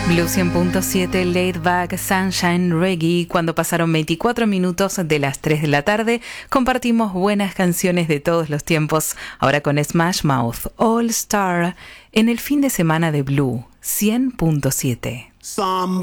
Blue 100.7, Laid Back, Sunshine Reggae. Cuando pasaron 24 minutos de las 3 de la tarde, compartimos buenas canciones de todos los tiempos. Ahora con Smash Mouth, All Star, en el fin de semana de Blue 100.7.